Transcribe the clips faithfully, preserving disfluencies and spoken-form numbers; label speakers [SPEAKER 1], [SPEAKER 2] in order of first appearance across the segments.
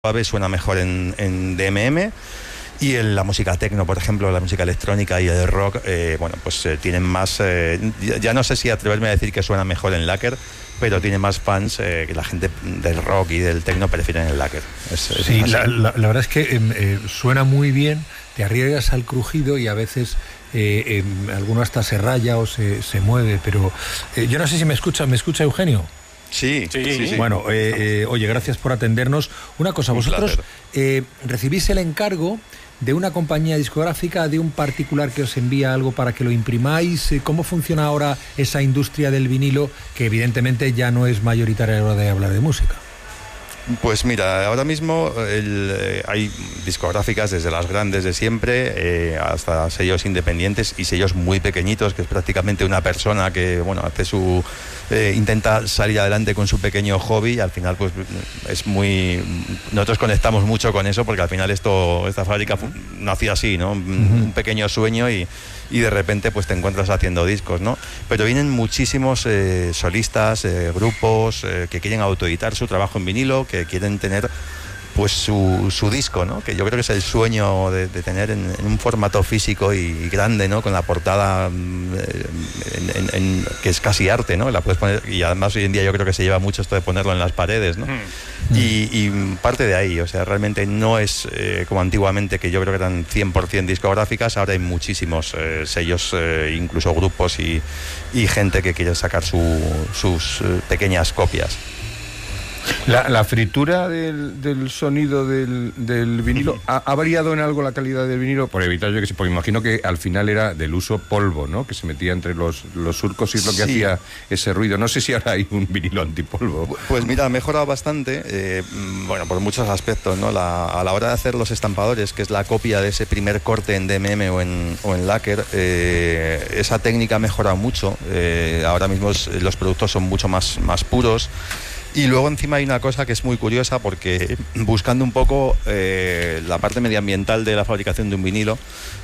[SPEAKER 1] suave suena mejor en, en D M M. Y en la música techno, por ejemplo, la música electrónica y el rock, eh, bueno, pues eh, tienen más... Eh, ya, ya no sé si atreverme a decir que suena mejor en Lacquer, pero tiene más fans eh, que la gente del rock y del techno prefieren el Lacquer. Es, es
[SPEAKER 2] sí, la, la, la verdad es que eh, suena muy bien, te arriesgas al crujido y a veces eh, eh, alguno hasta se raya o se, se mueve, pero eh, yo no sé si me escucha, ¿me escucha Eugenio?
[SPEAKER 1] Sí, sí, sí, sí.
[SPEAKER 2] Bueno, eh, eh, oye, gracias por atendernos. Una cosa, vosotros eh, recibís el encargo de una compañía discográfica, de un particular que os envía algo para que lo imprimáis. ¿Cómo funciona ahora esa industria del vinilo, que evidentemente ya no es mayoritaria a la hora de hablar de música?
[SPEAKER 1] Pues mira, ahora mismo el, eh, hay discográficas desde las grandes de siempre eh, hasta sellos independientes y sellos muy pequeñitos, que es prácticamente una persona que, bueno, hace su eh, intenta salir adelante con su pequeño hobby y al final pues es muy... Nosotros conectamos mucho con eso porque al final esto esta fábrica nació así, ¿no? Un, uh-huh. un pequeño sueño y, y de repente pues te encuentras haciendo discos, ¿no? Pero vienen muchísimos eh, solistas, eh, grupos eh, que quieren autoeditar su trabajo en vinilo, que quieren tener pues su, su disco, ¿no? Que yo creo que es el sueño de, de tener en, en un formato físico y, y grande, ¿no? Con la portada en, en, en, que es casi arte, ¿no? La puedes poner, y además hoy en día yo creo que se lleva mucho esto de ponerlo en las paredes, ¿no? Mm. Y, y parte de ahí, o sea, realmente no es eh, como antiguamente, que yo creo que eran cien por ciento discográficas. Ahora hay muchísimos eh, sellos, eh, incluso grupos y, y gente que quiere sacar su, sus eh, pequeñas copias.
[SPEAKER 3] La, la fritura del, del sonido del, del vinilo, ¿ha, ¿ha variado en algo la calidad del vinilo? Por evitar yo que sé, porque imagino que al final era del uso polvo, ¿no? Que se metía entre los, los surcos y es lo que sí hacía ese ruido. No sé si ahora hay un vinilo antipolvo.
[SPEAKER 1] Pues mira, ha mejorado bastante, eh, bueno, por muchos aspectos, ¿no? La, a la hora de hacer los estampadores, que es la copia de ese primer corte en D M M o en, o en Lacquer, eh, esa técnica ha mejorado mucho. Eh, ahora mismo es, los productos son mucho más, más puros. Y luego encima hay una cosa que es muy curiosa, porque buscando un poco eh, la parte medioambiental de la fabricación de un vinilo,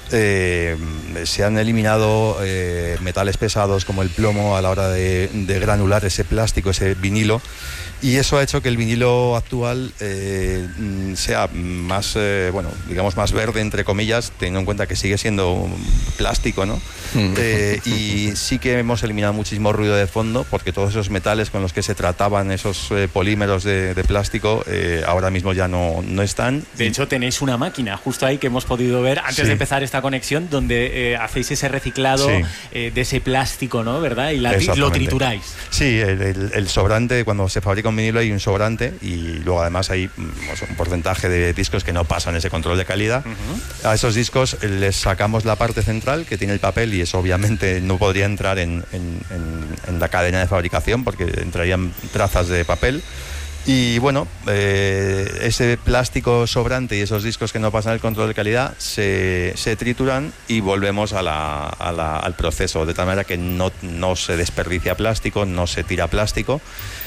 [SPEAKER 1] eh, se han eliminado eh, metales pesados como el plomo a la hora de, de granular ese plástico, ese vinilo, y eso ha hecho que el vinilo actual eh, sea más, eh, bueno, digamos más verde, entre comillas, teniendo en cuenta que sigue siendo plástico, ¿no? Mm. Eh, y sí que hemos eliminado muchísimo ruido de fondo, porque todos esos metales con los que se trataban esos eh, polímeros de, de plástico eh, ahora mismo ya no, no están.
[SPEAKER 4] De hecho, tenéis una máquina justo ahí que hemos podido ver antes sí. de empezar esta conexión, donde eh, hacéis ese reciclado sí. eh, de ese plástico, ¿no? ¿Verdad? Y la, lo trituráis.
[SPEAKER 1] Sí, el, el, el sobrante, cuando se fabrica un vinilo hay un sobrante y luego además hay pues, un porcentaje de discos que no pasan ese control de calidad. Uh-huh. A esos discos les sacamos la parte central que tiene el papel, y eso obviamente no podría entrar en, en, en, en la cadena de fabricación porque entrarían trazas de papel. Y bueno, eh, ese plástico sobrante y esos discos que no pasan el control de calidad se, se trituran y volvemos a la, a la, al proceso, de tal manera que no, no se desperdicia plástico, no se tira plástico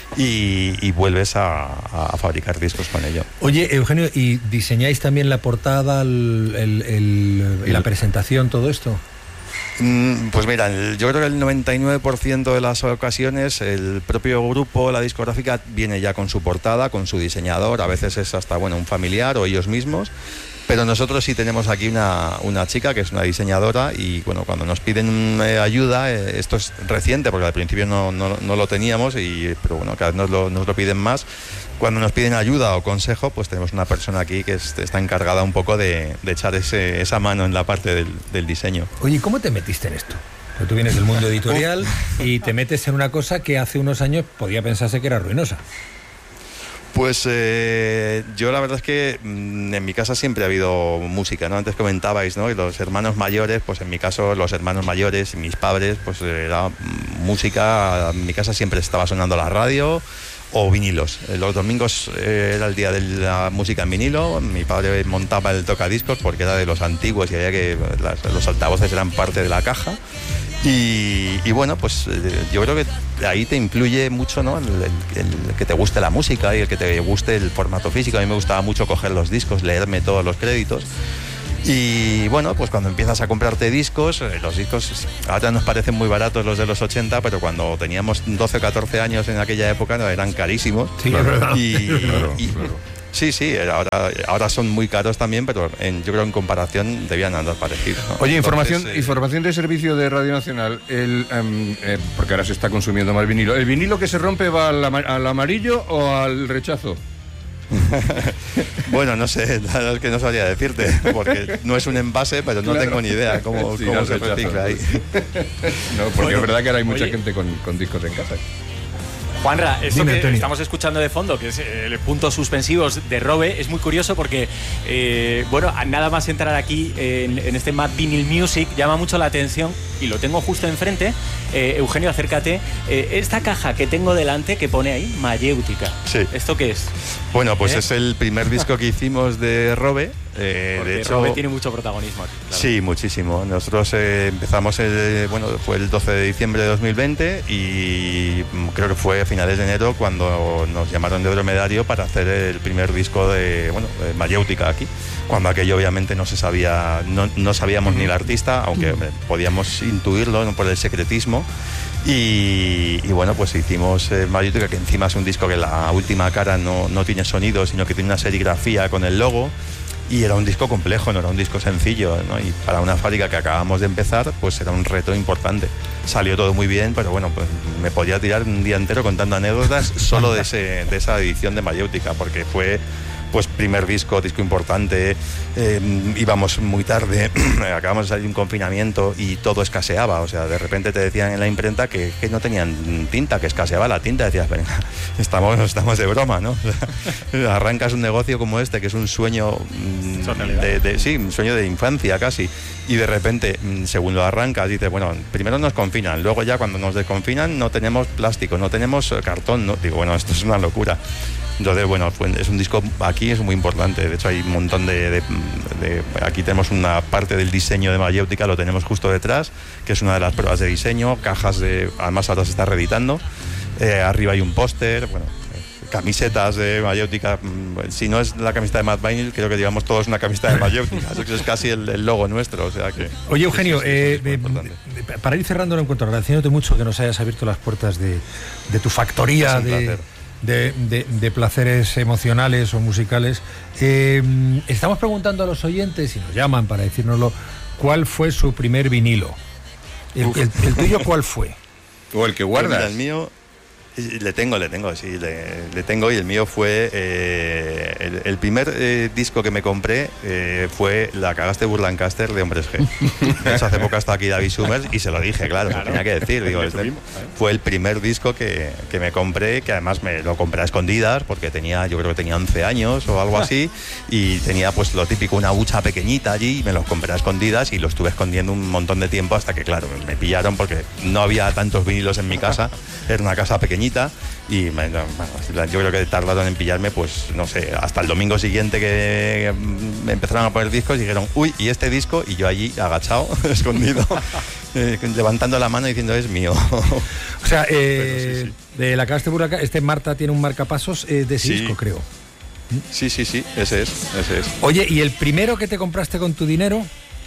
[SPEAKER 1] y, y vuelves a, a fabricar discos con ello.
[SPEAKER 2] Oye, Eugenio, ¿y diseñáis también la portada, el, el, el, el, la presentación, todo esto?
[SPEAKER 1] Pues mira, yo creo que el noventa y nueve por ciento de las ocasiones el propio grupo, la discográfica, viene ya con su portada, con su diseñador, a veces es hasta bueno un familiar o ellos mismos, pero nosotros sí tenemos aquí una, una chica que es una diseñadora y bueno, cuando nos piden eh, ayuda, eh, esto es reciente porque al principio no, no, no lo teníamos, y, pero bueno, cada vez nos lo, nos lo piden más. Cuando nos piden ayuda o consejo, pues tenemos una persona aquí que es, está encargada un poco de, de echar ese, esa mano en la parte del, del diseño.
[SPEAKER 2] Oye, ¿cómo te metiste en esto? Porque tú vienes del mundo editorial y te metes en una cosa que hace unos años podía pensarse que era ruinosa.
[SPEAKER 1] Pues eh, yo la verdad es que mmm, en mi casa siempre ha habido música, ¿no? Antes comentabais, ¿no? Y los hermanos mayores, pues en mi caso los hermanos mayores y mis padres, pues era música. En mi casa siempre estaba sonando la radio o vinilos. Los domingos eh, era el día de la música en vinilo. Mi padre montaba el tocadiscos porque era de los antiguos y había que las, los altavoces eran parte de la caja. Y, y bueno, pues eh, yo creo que ahí te influye mucho, ¿no? El, el, el que te guste la música y el que te guste el formato físico. A mí me gustaba mucho coger los discos, leerme todos los créditos. Y bueno, pues cuando empiezas a comprarte discos, eh, los discos ahora nos parecen muy baratos los de los ochenta, pero cuando teníamos doce o catorce años en aquella época no, eran carísimos.
[SPEAKER 2] Sí, es verdad.
[SPEAKER 1] Y,
[SPEAKER 3] claro,
[SPEAKER 1] y,
[SPEAKER 3] claro.
[SPEAKER 1] Sí, sí, ahora, ahora son muy caros también, pero en, yo creo en comparación debían andar parecidos, ¿no?
[SPEAKER 3] Oye, información,
[SPEAKER 1] Entonces, eh,
[SPEAKER 3] información de servicio de Radio Nacional, el, um, eh, porque ahora se está consumiendo más vinilo. ¿El vinilo que se rompe va al, ama- al amarillo o al rechazo?
[SPEAKER 1] Bueno, no sé, la verdad es que no sabría decirte, porque no es un envase, pero no
[SPEAKER 3] Claro.
[SPEAKER 1] tengo ni idea cómo,
[SPEAKER 3] Sí,
[SPEAKER 1] cómo
[SPEAKER 3] al
[SPEAKER 1] se
[SPEAKER 3] rechazo.
[SPEAKER 1] recicla ahí.
[SPEAKER 3] No, porque
[SPEAKER 4] Bueno,
[SPEAKER 3] es verdad que ahora hay mucha
[SPEAKER 4] oye.
[SPEAKER 3] gente con, con discos en casa.
[SPEAKER 4] Juanra, esto
[SPEAKER 2] Dime,
[SPEAKER 4] que
[SPEAKER 2] Antonio.
[SPEAKER 4] estamos escuchando de fondo, que es el puntos suspensivos de Robe, es muy curioso porque, eh, bueno, nada más entrar aquí en, en este Mad Vinyl Music, llama mucho la atención, y lo tengo justo enfrente. Eh, Eugenio, acércate. Eh, esta caja que tengo delante, que pone ahí, Mayéutica.
[SPEAKER 1] Sí.
[SPEAKER 4] ¿Esto qué es?
[SPEAKER 1] Bueno, pues
[SPEAKER 4] ¿Eh?
[SPEAKER 1] es el primer disco que hicimos de Robe. Eh,
[SPEAKER 4] Porque
[SPEAKER 1] de hecho,
[SPEAKER 4] Robe tiene mucho protagonismo aquí. Claro.
[SPEAKER 1] Sí, muchísimo. Nosotros eh, empezamos, el, bueno, fue el doce de diciembre de dos mil veinte y mm, creo que fue a finales de enero cuando nos llamaron de Dromedario para hacer el primer disco de, bueno, de Mayéutica aquí. Cuando aquello obviamente no se sabía, no, no sabíamos ni el artista, aunque hombre, podíamos intuirlo, ¿no?, por el secretismo. Y, y bueno, pues hicimos eh, Mayéutica, que encima es un disco que la última cara no, no tiene sonido, sino que tiene una serigrafía con el logo. Y era un disco complejo, no era un disco sencillo, ¿no? Y para una fábrica que acabamos de empezar, pues era un reto importante. Salió todo muy bien, pero bueno, pues me podía tirar un día entero contando anécdotas solo de, ese, de esa edición de Mayéutica, porque fue pues primer disco, disco importante, eh, íbamos muy tarde, acabamos de salir de un confinamiento y todo escaseaba, o sea, de repente te decían en la imprenta que, que no tenían tinta, que escaseaba la tinta, decías, venga, estamos, estamos de broma, ¿no? O sea, arrancas un negocio como este, que es un sueño, mm, de, de, sí, un sueño de infancia casi, y de repente, mm, según lo arrancas, dices, bueno, primero nos confinan, luego ya cuando nos desconfinan no tenemos plástico, no tenemos eh, cartón, no, digo, bueno, esto es una locura. Entonces, bueno, fue, es un disco, aquí es muy importante, de hecho hay un montón de, de, de... Aquí tenemos una parte del diseño de Mayéutica, lo tenemos justo detrás, que es una de las pruebas de diseño, cajas de... Además ahora se está reeditando, eh, arriba hay un póster, bueno, camisetas de Mayéutica. Si no es la camiseta de Mad Vinyl, creo que llevamos todos una camiseta de Mayéutica, eso es casi el, el logo nuestro, o sea que...
[SPEAKER 2] Oye, Eugenio,
[SPEAKER 1] sí, sí,
[SPEAKER 2] eh,
[SPEAKER 1] sí,
[SPEAKER 2] eh, para ir cerrando el encuentro, agradeciéndote mucho que nos hayas abierto las puertas de, de tu factoría
[SPEAKER 1] Es un
[SPEAKER 2] de...
[SPEAKER 1] placer.
[SPEAKER 2] De, de, de placeres emocionales o musicales. Eh, estamos preguntando a los oyentes, y nos llaman para decírnoslo, ¿cuál fue su primer vinilo? ¿El, el, el tuyo cuál fue?
[SPEAKER 3] O el que guardas.
[SPEAKER 1] Pues mira, el mío, le tengo, le tengo, sí, le, le tengo, y el mío fue, eh, el, el primer eh, disco que me compré eh, fue La cagaste Burlancaster de Hombres G. De hecho, hace poco hasta aquí David Summers y se lo dije, claro, claro. Se tenía que decir, digo, este fue el primer disco que, que me compré, que además me lo compré a escondidas porque tenía, yo creo que tenía once años o algo así, y tenía pues lo típico, una hucha pequeñita allí, y me los compré a escondidas y lo estuve escondiendo un montón de tiempo hasta que, claro, me pillaron porque no había tantos vinilos en mi casa, era una casa pequeñita. Y bueno, yo creo que tardaron en pillarme, pues no sé, hasta el domingo siguiente que me empezaron a poner discos y dijeron, uy, ¿y este disco? Y yo allí agachado, escondido, eh, levantando la mano diciendo, es mío.
[SPEAKER 2] O sea, eh, sí, sí. de La cagaste Burlancaster, este Marta tiene un marcapasos eh, de ese
[SPEAKER 1] sí.
[SPEAKER 2] disco, creo.
[SPEAKER 1] Sí, sí, sí, ese es, ese es.
[SPEAKER 2] Oye, ¿y el primero que te compraste con tu dinero?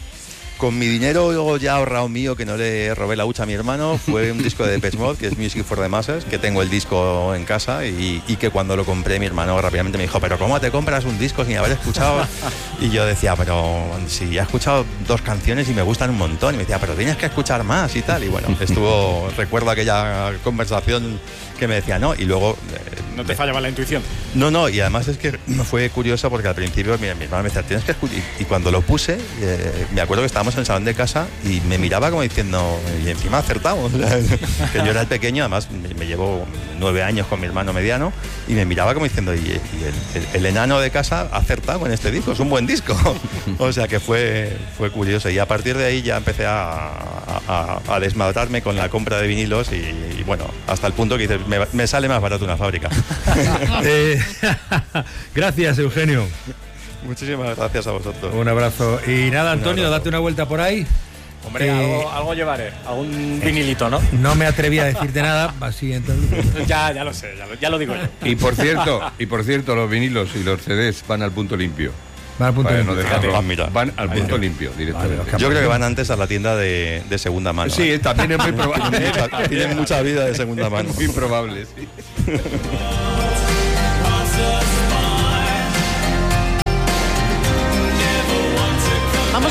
[SPEAKER 1] Con mi dinero ya ahorrado mío, que no le robé la hucha a mi hermano, fue un disco de Depeche Mode, que es Music for the Masses, que tengo el disco en casa y, y que cuando lo compré mi hermano rápidamente me dijo, pero ¿cómo te compras un disco sin haber escuchado? Y yo decía, pero si ya he escuchado dos canciones y me gustan un montón. Y me decía, pero tienes que escuchar más y tal. Y bueno, estuvo, recuerdo aquella conversación que me decía, no, y luego...
[SPEAKER 4] Eh, ¿No te fallaba la intuición?
[SPEAKER 1] No, no, y además es que fue curioso porque al principio mira, mi hermano me decía, tienes que escuchar, y cuando lo puse, eh, me acuerdo que estábamos en el salón de casa y me miraba como diciendo, y encima acertamos, que yo era el pequeño, además me, me llevo nueve años con mi hermano mediano, y me miraba como diciendo, y, y el, el, el enano de casa ha acertado con este disco, es un buen disco. O sea que fue, fue curioso, y a partir de ahí ya empecé a, a, a desmadrarme con la compra de vinilos y, y bueno, hasta el punto que dices, me, me sale más barato una fábrica.
[SPEAKER 2] eh, gracias, Eugenio.
[SPEAKER 1] Muchísimas gracias a vosotros.
[SPEAKER 2] Un abrazo. Y nada, Antonio, date una vuelta por ahí.
[SPEAKER 4] Hombre, eh, algo, algo llevaré, algún eh, vinilito, ¿no?
[SPEAKER 2] No me atreví a decirte nada, así entonces...
[SPEAKER 4] ya, ya lo sé, ya lo, ya lo digo yo.
[SPEAKER 3] Y por cierto, y por cierto, los vinilos y los C Ds van al punto limpio.
[SPEAKER 2] Van al punto
[SPEAKER 3] vale,
[SPEAKER 2] limpio.
[SPEAKER 3] No dejarlo,
[SPEAKER 1] ah, mira.
[SPEAKER 3] Van al punto vale, limpio, directamente. Vale,
[SPEAKER 1] yo creo que van antes a la tienda de, de segunda mano.
[SPEAKER 3] Sí, ¿eh? También es muy probable.
[SPEAKER 1] Tienen mucha vida de segunda mano.
[SPEAKER 3] Muy probable, sí.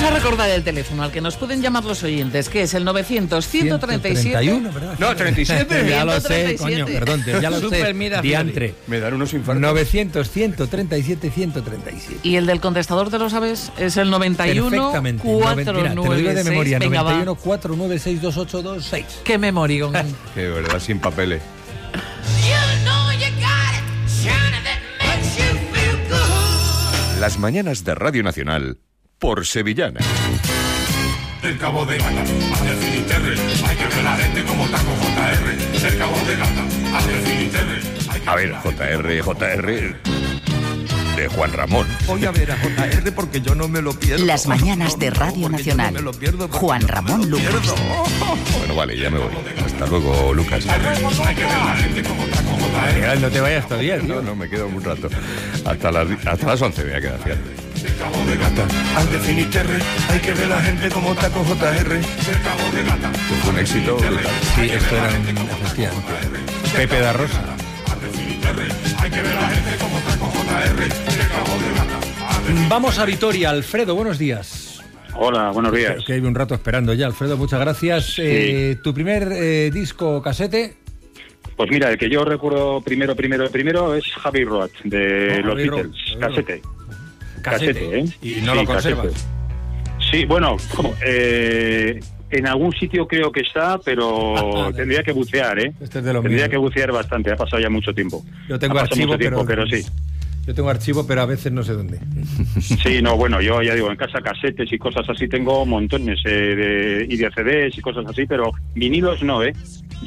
[SPEAKER 5] Vamos a recordar el teléfono al que nos pueden llamar los oyentes, que es el novecientos, ciento treinta y siete...
[SPEAKER 2] ciento treinta y uno, ¿verdad?
[SPEAKER 3] No, treinta y siete.
[SPEAKER 2] Ya lo sé,
[SPEAKER 5] ciento treinta y siete.
[SPEAKER 2] coño, perdón, ya lo
[SPEAKER 5] Super,
[SPEAKER 2] sé.
[SPEAKER 5] mira,
[SPEAKER 2] Diantre.
[SPEAKER 3] Me dan unos infartos.
[SPEAKER 2] novecientos, ciento treinta y siete, ciento treinta y siete.
[SPEAKER 5] Y el del contestador, ¿te lo sabes? Es el noventa y uno,
[SPEAKER 2] Perfectamente.
[SPEAKER 5] cuatrocientos
[SPEAKER 2] Mira, te lo digo
[SPEAKER 5] noventa y
[SPEAKER 2] de
[SPEAKER 5] seis.
[SPEAKER 2] memoria,
[SPEAKER 5] Venga,
[SPEAKER 2] noventa y
[SPEAKER 5] va.
[SPEAKER 2] uno, cuatrocientos noventa y seis, dos ocho dos seis.
[SPEAKER 5] Qué memorión.
[SPEAKER 3] Que verdad, sin papeles. Las mañanas de Radio Nacional por Sevillana.
[SPEAKER 6] El Cabo de Gata, hace Finisterre, hay que ver la gente como taco J R. El Cabo de Gata, hace Finisterre.
[SPEAKER 3] A ver, J R, J R de Juan Ramón.
[SPEAKER 7] Voy a ver a J R porque yo no me lo pierdo.
[SPEAKER 8] Las mañanas de Radio
[SPEAKER 7] Porque yo no
[SPEAKER 8] Nacional.
[SPEAKER 7] me lo pierdo porque
[SPEAKER 8] Juan
[SPEAKER 7] yo no
[SPEAKER 8] Ramón
[SPEAKER 7] me lo
[SPEAKER 8] Lucas.
[SPEAKER 7] pierdo.
[SPEAKER 3] Bueno, vale, ya me voy. Hasta luego, Lucas.
[SPEAKER 6] Hay que ver la gente como taco J R.
[SPEAKER 2] No te vayas todavía, tío.
[SPEAKER 3] No, no, me quedo un rato. Hasta las, hasta las once me voy a quedar, fíjate.
[SPEAKER 6] El Cabo de Gata, hace Finisterre, hay que ver la gente como taco J R. El Cabo de Gata,
[SPEAKER 3] Esto fue un éxito brutal.
[SPEAKER 2] Sí, esto era un... efectivamente. Pepe da Rosa.
[SPEAKER 6] hace Finisterre, hay que ver la gente como taco J R. El Cabo de Gata.
[SPEAKER 2] Vamos a Vitoria. Alfredo, buenos días.
[SPEAKER 9] Hola, buenos días.
[SPEAKER 2] Que hay un rato esperando ya, Alfredo, muchas gracias. Eh, ¿Tu primer eh, disco casete?
[SPEAKER 9] Pues mira, el que yo recuerdo primero, primero, primero es Javi Road, de
[SPEAKER 2] Oh,
[SPEAKER 9] los
[SPEAKER 2] Abbey Road,
[SPEAKER 9] Beatles,
[SPEAKER 2] Abbey
[SPEAKER 9] casete.
[SPEAKER 2] Casete,
[SPEAKER 9] Casete, ¿eh?
[SPEAKER 2] Y no
[SPEAKER 9] Sí,
[SPEAKER 2] lo conservas.
[SPEAKER 9] casete. Sí, bueno, ¿cómo? Eh, en algún sitio creo que está, pero
[SPEAKER 2] Ah,
[SPEAKER 9] tendría que bucear, ¿eh?
[SPEAKER 2] Este es de lo
[SPEAKER 9] Tendría
[SPEAKER 2] mío.
[SPEAKER 9] que bucear bastante, ha pasado ya mucho tiempo.
[SPEAKER 2] Yo tengo
[SPEAKER 9] ha pasado
[SPEAKER 2] archivo,
[SPEAKER 9] mucho tiempo,
[SPEAKER 2] pero,
[SPEAKER 9] pero sí.
[SPEAKER 2] Yo tengo archivo, pero a veces no sé dónde.
[SPEAKER 9] Sí, no, bueno, yo ya digo, en casa casetes y cosas así tengo montones eh, de, y de C Ds y cosas así, pero vinilos no, ¿eh?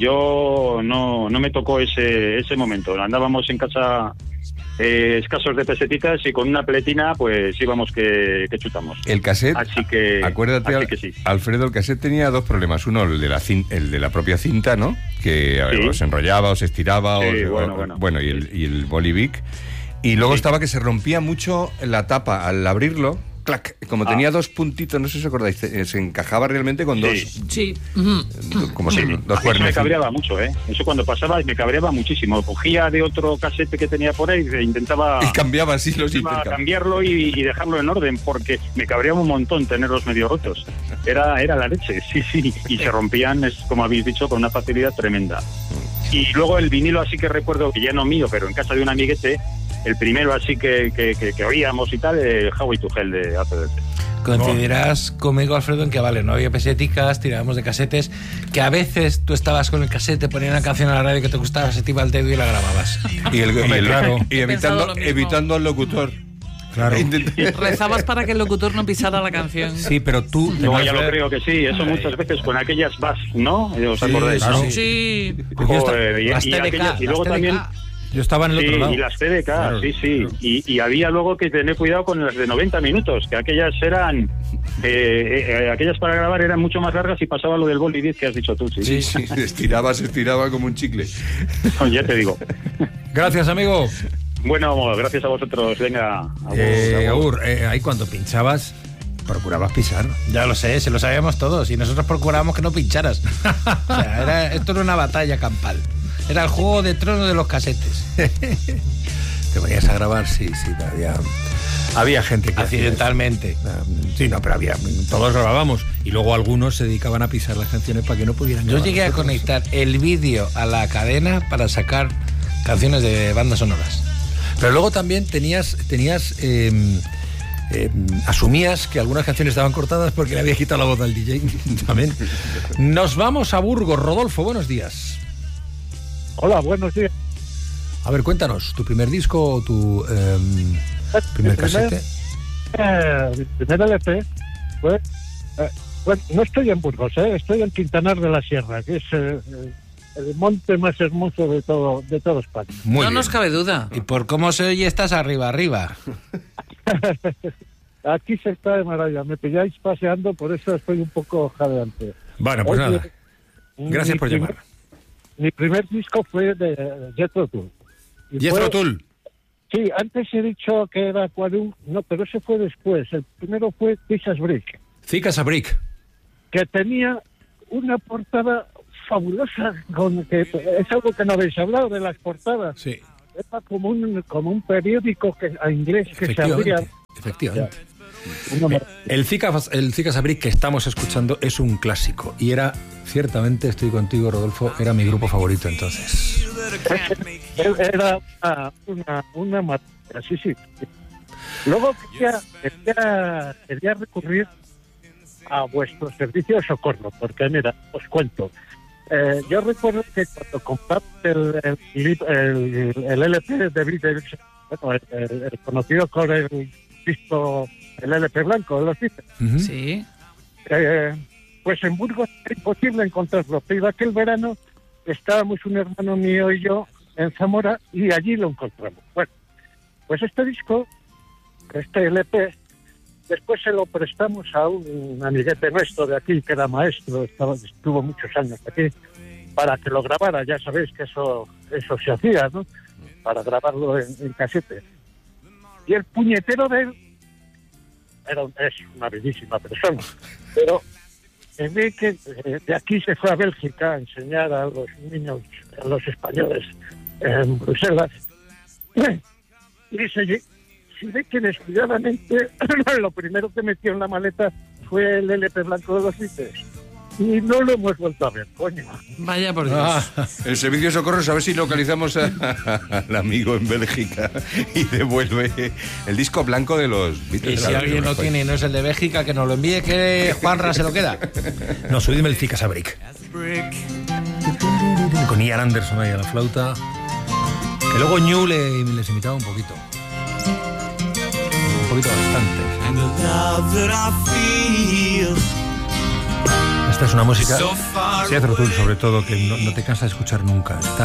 [SPEAKER 9] Yo no, no me tocó ese, ese momento. Andábamos en casa eh, escasos de pesetitas y con una pletina pues íbamos que, que chutamos.
[SPEAKER 3] El cassette,
[SPEAKER 9] Así que,
[SPEAKER 3] acuérdate,
[SPEAKER 9] así
[SPEAKER 3] Al-
[SPEAKER 9] que sí.
[SPEAKER 3] Alfredo, el cassette tenía dos problemas. Uno, el de la, cin- el de la propia cinta, ¿no? Que a ver,
[SPEAKER 9] Sí.
[SPEAKER 3] o se enrollaba o se estiraba.
[SPEAKER 9] Sí,
[SPEAKER 3] o,
[SPEAKER 9] bueno,
[SPEAKER 3] o-
[SPEAKER 9] bueno.
[SPEAKER 3] bueno, y el, y el Bolivic. Y luego
[SPEAKER 9] Sí.
[SPEAKER 3] estaba que se rompía mucho la tapa al abrirlo. Clac, como
[SPEAKER 9] Ah.
[SPEAKER 3] tenía dos puntitos, no sé si os acordáis, se, se encajaba realmente con
[SPEAKER 9] Sí.
[SPEAKER 3] dos,
[SPEAKER 5] Sí. Ujú.
[SPEAKER 3] como
[SPEAKER 9] Sí,
[SPEAKER 3] si, dos
[SPEAKER 9] a mí eso me
[SPEAKER 3] cuernecitos.
[SPEAKER 9] cabreaba mucho, ¿eh? Eso cuando pasaba me cabreaba muchísimo. Cogía de otro casete que tenía por ahí e intentaba,
[SPEAKER 3] Y cambiaba así los
[SPEAKER 9] intentaba
[SPEAKER 3] intercambios.
[SPEAKER 9] cambiarlo y, y dejarlo en orden porque me cabreaba un montón tenerlos medio rotos. Era, era la leche, sí, sí. Y se rompían, es, como habéis dicho, con una facilidad tremenda. Y luego el vinilo así que recuerdo, que ya no mío, pero en casa de un amiguete, el primero así que, que, que, que oíamos y tal, el Howie to Hell de A C D C.
[SPEAKER 10] Coincidirás conmigo, Alfredo, en que vale, no había peseticas, tirábamos de casetes, que a veces tú estabas con el casete, ponías una canción a la radio que te gustaba, se te iba el dedo y la grababas.
[SPEAKER 3] Y, el, y,
[SPEAKER 2] Hombre,
[SPEAKER 3] el-
[SPEAKER 2] claro.
[SPEAKER 3] y
[SPEAKER 5] He pensado
[SPEAKER 3] evitando,
[SPEAKER 5] lo mismo.
[SPEAKER 3] evitando al locutor.
[SPEAKER 2] Claro.
[SPEAKER 3] Intent-
[SPEAKER 5] Rezabas para que el locutor no pisara la canción.
[SPEAKER 2] Sí, pero tú...
[SPEAKER 9] No,
[SPEAKER 2] tenías-
[SPEAKER 9] ya lo creo que sí, eso muchas veces con aquellas bass, ¿no? ¿Os
[SPEAKER 2] Sí,
[SPEAKER 9] acordáis?
[SPEAKER 2] claro.
[SPEAKER 9] ¿no?
[SPEAKER 5] Sí.
[SPEAKER 9] Joder, y,
[SPEAKER 10] Las
[SPEAKER 9] y
[SPEAKER 10] T D K,
[SPEAKER 9] aquellas- y luego
[SPEAKER 10] las T D K.
[SPEAKER 9] también...
[SPEAKER 2] Yo estaba en el
[SPEAKER 9] Sí,
[SPEAKER 2] otro lado.
[SPEAKER 9] y las T D K,
[SPEAKER 2] Claro,
[SPEAKER 9] sí, sí.
[SPEAKER 2] claro.
[SPEAKER 9] Y, y había luego que tener cuidado con las de noventa minutos, que aquellas eran... eh, eh, aquellas para grabar eran mucho más largas y pasaba lo del boli diez que has dicho tú, sí.
[SPEAKER 3] Sí, sí, se estiraba, se estiraba como un chicle.
[SPEAKER 9] Ya te digo.
[SPEAKER 2] Gracias, amigo.
[SPEAKER 9] Bueno, gracias a vosotros. Venga, agur,
[SPEAKER 2] Eh,
[SPEAKER 9] agur.
[SPEAKER 2] Agur, eh, ahí cuando pinchabas, procurabas pisar.
[SPEAKER 10] Ya lo sé, se lo sabíamos todos y nosotros procurábamos que no pincharas. O sea, era, esto era una batalla campal. Era el juego de tronos de los casetes.
[SPEAKER 2] Te ponías a grabar, sí, sí, había, había gente que...
[SPEAKER 10] Accidentalmente.
[SPEAKER 2] hacía eso. Sí, no, pero había, todos grabábamos y luego algunos se dedicaban a pisar las canciones para que no pudieran
[SPEAKER 10] Yo
[SPEAKER 2] grabar
[SPEAKER 10] llegué a
[SPEAKER 2] nosotros.
[SPEAKER 10] conectar el vídeo a la cadena para sacar canciones de bandas sonoras.
[SPEAKER 2] Pero luego también tenías, tenías eh, eh, asumías que algunas canciones estaban cortadas porque le había quitado la voz al D J. También. Nos vamos a Burgos. Rodolfo, buenos días.
[SPEAKER 11] Hola, buenos días.
[SPEAKER 2] A ver, cuéntanos, ¿tu primer disco o tu eh, primer
[SPEAKER 11] Mi primer-
[SPEAKER 2] casete?
[SPEAKER 11] Eh, mi primer L P fue... eh, bueno, no estoy en Burgos, eh, estoy en Quintanar de la Sierra, que es eh, el monte más hermoso de todo de toda España.
[SPEAKER 2] Muy
[SPEAKER 5] no
[SPEAKER 2] bien.
[SPEAKER 5] nos cabe duda.
[SPEAKER 10] Y por cómo se oye, estás arriba, arriba.
[SPEAKER 11] Aquí se está de maravilla. Me pilláis paseando, por eso estoy un poco jadeante.
[SPEAKER 2] Bueno, pues
[SPEAKER 11] Oye,
[SPEAKER 2] nada. Gracias
[SPEAKER 11] mi
[SPEAKER 2] por
[SPEAKER 11] primer-
[SPEAKER 2] llamar.
[SPEAKER 11] Mi primer disco fue de Jethro Tull. Y
[SPEAKER 2] Jethro
[SPEAKER 11] fue-
[SPEAKER 2] Tull.
[SPEAKER 11] Sí, antes he dicho que era Aquarium, no, pero ese fue después. El primero fue Pieces Brick,
[SPEAKER 2] Cicas a Brick.
[SPEAKER 11] que tenía una portada fabulosa, con que es algo que no habéis hablado de las portadas.
[SPEAKER 2] Sí,
[SPEAKER 11] Era como un como un periódico que a inglés que se abría.
[SPEAKER 2] efectivamente. Efectivamente. El Zika, el Zika Sabrik que estamos escuchando es un clásico y era, ciertamente, estoy contigo, Rodolfo, era mi grupo favorito entonces.
[SPEAKER 11] Era una, una, una maravilla, sí, sí. Luego quería, quería, quería recurrir a vuestro servicio de socorro, porque mira, os cuento. Eh, yo recuerdo que cuando compramos el, el, el, el L P de Bill Davidson, bueno, el, el, el conocido con el disco, el L P blanco, ¿lo dices?
[SPEAKER 5] Uh-huh. Sí.
[SPEAKER 11] Eh, pues en Burgos es imposible encontrarlo, pero aquel verano estábamos un hermano mío y yo en Zamora y allí lo encontramos. Bueno, pues este disco, este L P, después se lo prestamos a un amiguete nuestro de aquí, que era maestro, estaba, estuvo muchos años aquí, para que lo grabara. Ya sabéis que eso eso se hacía, ¿no? Para grabarlo en, en casete. Y el puñetero de él era, es una bellísima persona, pero en vez que eh, de aquí se fue a Bélgica a enseñar a los niños, a los españoles en Bruselas, y se, se ve que descuidadamente lo primero que metió en la maleta fue el L P blanco de los Beatles. Y no lo hemos vuelto a ver, coño.
[SPEAKER 5] Vaya por Dios.
[SPEAKER 3] Ah, el servicio de socorros, a ver si localizamos a, a, al amigo en Bélgica y devuelve el disco blanco de los Beatles.
[SPEAKER 10] Y si alguien lo tiene y no es el de Bélgica, que nos lo envíe, que Juanra se lo queda.
[SPEAKER 2] No, subidme el Zika Sabrik. Con Ian Anderson ahí a la flauta. Que luego Ñu le, les imitaba un poquito. Un poquito bastante. Esta es una música, Seattle Tour sobre todo, que no, no te cansa de escuchar nunca. Está